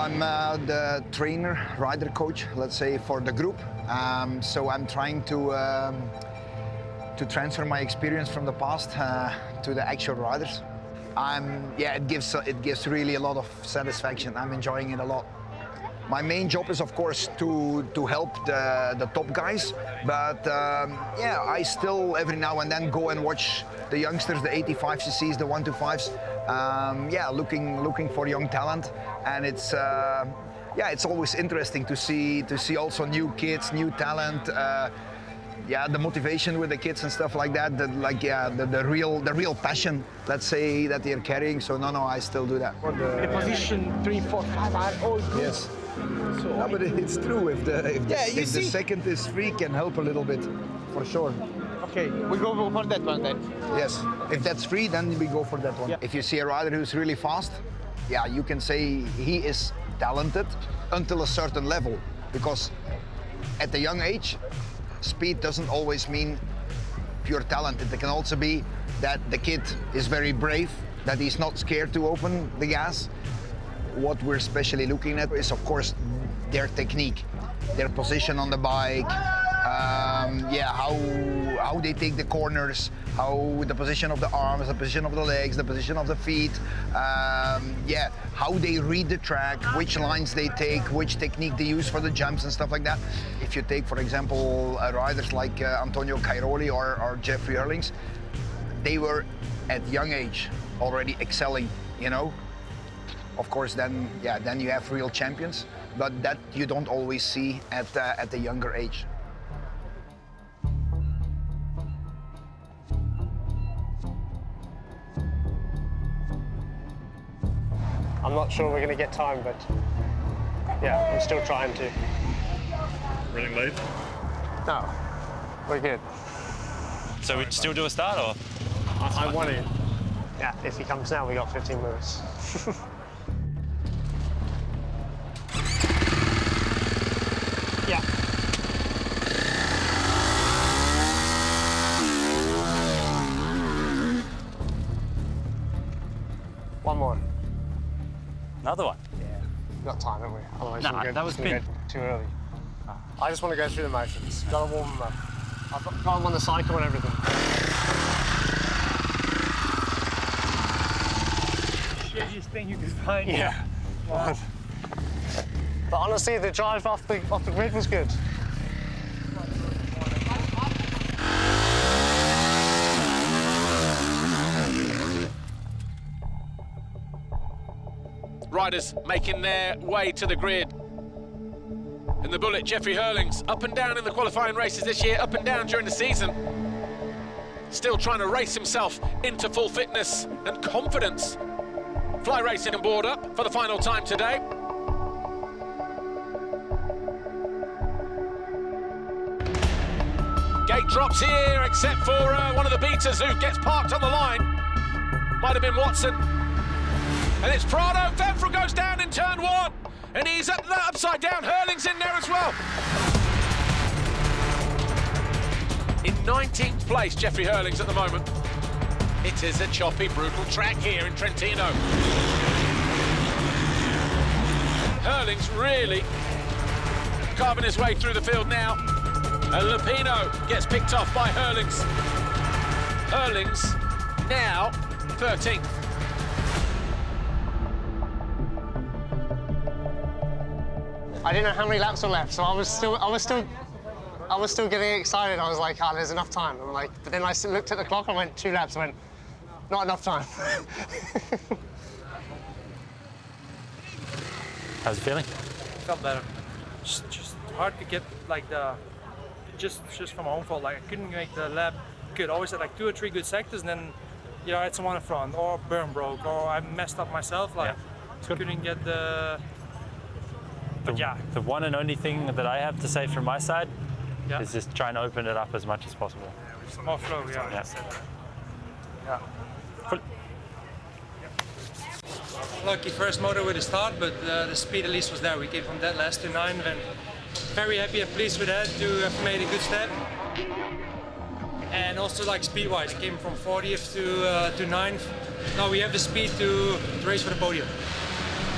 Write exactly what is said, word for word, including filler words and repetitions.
I'm uh, the trainer, rider coach, let's say, for the group. Um, so I'm trying to um, to transfer my experience from the past uh, to the actual riders. I'm, yeah, it gives it gives really a lot of satisfaction. I'm enjoying it a lot. My main job is, of course, to to help the the top guys, but um, yeah, I still every now and then go and watch the youngsters, the eighty-five c c's, the one twenty-fives. Um, yeah, looking looking for young talent, and it's uh, yeah, it's always interesting to see to see also new kids, new talent. Uh, yeah, the motivation with the kids and stuff like that. The, like yeah, the, the real the real passion, let's say, that they're carrying. So no, no, I still do that. For the position three, four, five are all good. Yes. So no, but it's true. If the if, yeah, the, if the second is free, can help a little bit, for sure. Okay, we go for that one then. Yes, if that's free, then we go for that one. Yeah. If you see a rider who's really fast, yeah, you can say he is talented until a certain level, because at a young age, speed doesn't always mean pure talent. It can also be that the kid is very brave, that he's not scared to open the gas. What we're especially looking at is, of course, their technique, their position on the bike, um, yeah, how how they take the corners, how the position of the arms, the position of the legs, the position of the feet, um, yeah, how they read the track, which lines they take, which technique they use for the jumps and stuff like that. If you take, for example, uh, riders like uh, Antonio Cairoli or, or Jeffrey Hurlings, they were at young age already excelling, you know. Of course, then yeah, then you have real champions, but that you don't always see at uh, at a younger age. I'm not sure we're going to get time, but yeah, I'm still trying to. Running late? No, we're good. So we'd still do a start, or? I, I want to. Yeah, if he comes now, we got fifteen minutes. Yeah. One more. Another one? Yeah. We've got time, haven't we? Otherwise, No, we'll go, that was we'll big. go too early. I just want to go through the motions. Got to warm them up. I've got, got them on the cycle and everything. Shittiest thing you could find. Yeah. Wow. But honestly, the drive off the off the grid was good. Riders making their way to the grid. In the Bullet, Jeffrey Hurlings, up and down in the qualifying races this year, up and down during the season. Still trying to race himself into full fitness and confidence. Fly Racing on board up for the final time today. Gate drops here, except for uh, one of the beaters who gets parked on the line. Might have been Watson. And it's Prado. Fenfrel goes down in turn one. And he's up that upside down. Hurlings in there as well. In nineteenth place, Jeffrey Hurlings at the moment. It is a choppy, brutal track here in Trentino. Hurlings really carving his way through the field now. And Lupino gets picked off by Hurlings. Hurlings now thirteenth. I didn't know how many laps were left, so I was still, I was still, I was still getting excited. I was like, "Oh, there's enough time." I'm like, but then I looked at the clock. I went two laps. I went, "Not enough time." How's it feeling? Felt better. Just, just hard to get like the, just, just from my own fault. Like I couldn't make the lap good. Always had like two or three good sectors, and then, you know, I had someone in front, or burn broke, or I messed up myself. Like, yeah. couldn't get the. But the, yeah. The one and only thing that I have to say from my side yeah. is just try and open it up as much as possible. More flow, yeah. Yeah. yeah. Cool. Lucky first motor with the start, but uh, the speed at least was there. We came from dead last to nine, and very happy and pleased with that to have made a good step. And also like speed-wise, it came from fortieth to uh, to ninth. Now we have the speed to, to race for the podium.